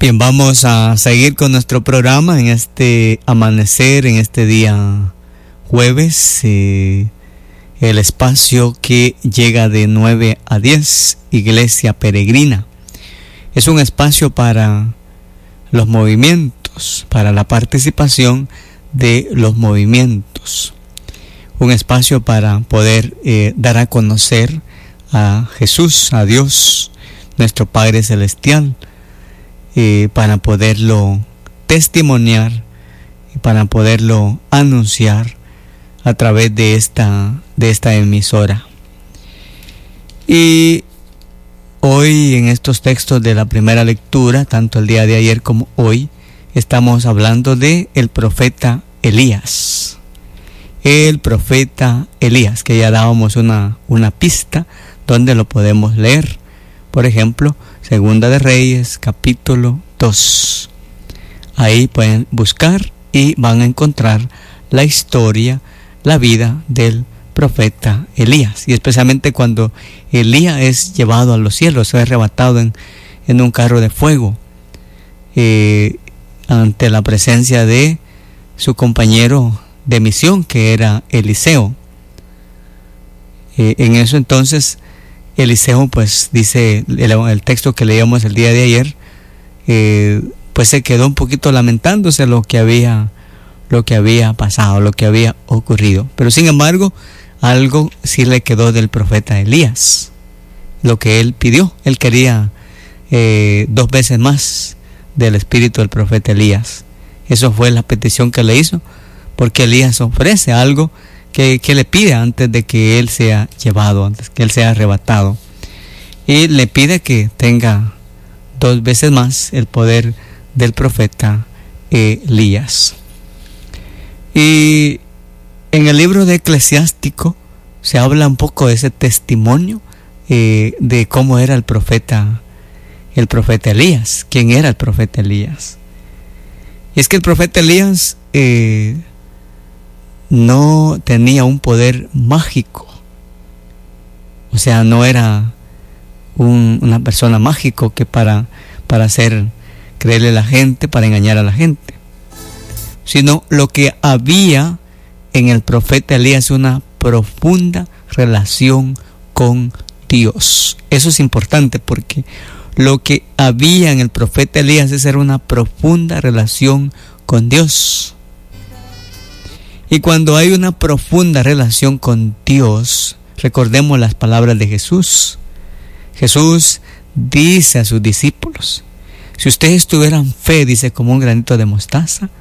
Bien, vamos a seguir con nuestro programa en este amanecer, en este día jueves, el espacio que llega de 9 a 10, Iglesia Peregrina. Es un espacio para los movimientos, para la participación de los movimientos. Un espacio para poder dar a conocer a Jesús, a Dios, nuestro Padre Celestial, para poderlo testimoniar y para poderlo anunciar a través de esta emisora. Y hoy, en estos textos de la primera lectura, tanto el día de ayer como hoy, estamos hablando de el profeta Elías. El profeta Elías, que ya dábamos una pista donde lo podemos leer. Por ejemplo, Segunda de Reyes, capítulo 2. Ahí pueden buscar y van a encontrar la historia, la vida del profeta Elías. Y especialmente cuando Elías es llevado a los cielos, es arrebatado en un carro de fuego, ante la presencia de su compañero de misión, que era Eliseo. En eso entonces Eliseo, pues dice el texto que leíamos el día de ayer, pues se quedó un poquito lamentándose lo que había pasado, lo que había ocurrido. Pero sin embargo, algo sí le quedó del profeta Elías, lo que él pidió. Él quería 2 veces más del espíritu del profeta Elías. Eso fue la petición que le hizo, porque Elías ofrece algo que le pide antes de que él sea llevado, antes que él sea arrebatado. Y le pide que tenga 2 veces más el poder del profeta Elías. Y en el libro de Eclesiástico se habla un poco de ese testimonio de cómo era el profeta Elías. ¿Quién era el profeta Elías? Y es que el profeta Elías no tenía un poder mágico. O sea, no era una persona mágico que para hacer creerle a la gente, para engañar a la gente. Sino lo que había en el profeta Elías es una profunda relación con Dios. Eso es importante, porque lo que había en el profeta Elías era una profunda relación con Dios. Y cuando hay una profunda relación con Dios, recordemos las palabras de Jesús. Jesús dice a sus discípulos: si ustedes tuvieran fe, dice, como un granito de mostaza,